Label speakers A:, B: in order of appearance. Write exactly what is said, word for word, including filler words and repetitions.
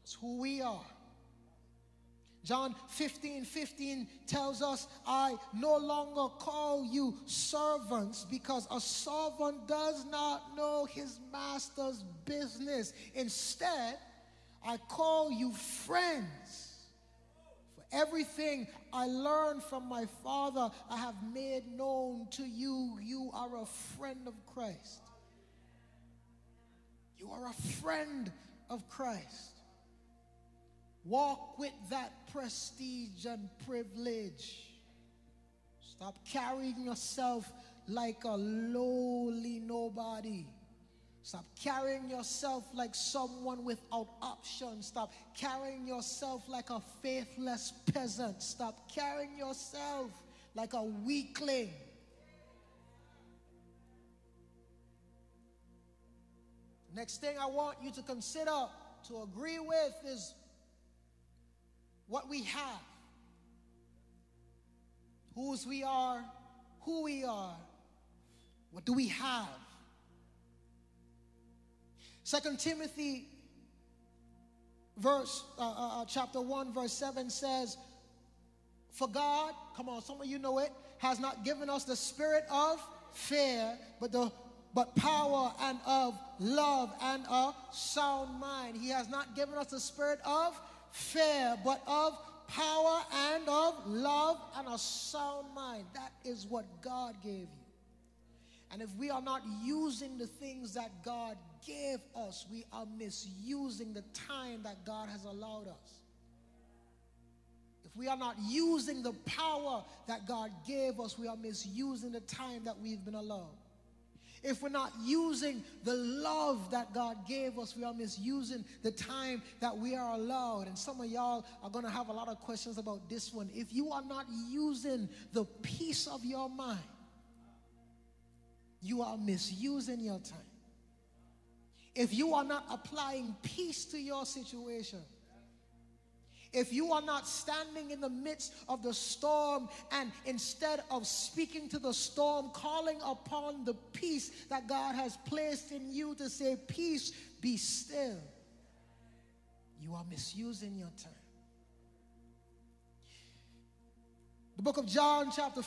A: It's who we are. John fifteen fifteen tells us, I no longer call you servants, because a servant does not know his master's business. Instead, I call you friends. For everything I learned from my Father, I have made known to you. You are a friend of Christ. You are a friend of Christ. Walk with that prestige and privilege. Stop carrying yourself like a lowly nobody. Stop carrying yourself like someone without options. Stop carrying yourself like a faithless peasant. Stop carrying yourself like a weakling. Next thing I want you to consider, to agree with, is what we have. Whose we are, who we are. What do we have? Second Timothy verse, uh, uh, chapter one, verse seven says, for God, come on, some of you know it, has not given us the spirit of fear, but the but power and of love and a sound mind. He has not given us the spirit of fear, but of power and of love and a sound mind. That is what God gave you. And if we are not using the things that God gave us, we are misusing the time that God has allowed us. If we are not using the power that God gave us, we are misusing the time that we've been allowed. If we're not using the love that God gave us, we are misusing the time that we are allowed. And some of y'all are going to have a lot of questions about this one. If you are not using the peace of your mind, you are misusing your time. If you are not applying peace to your situation, if you are not standing in the midst of the storm and instead of speaking to the storm, calling upon the peace that God has placed in you to say, peace, be still, you are misusing your time. The book of John, chapter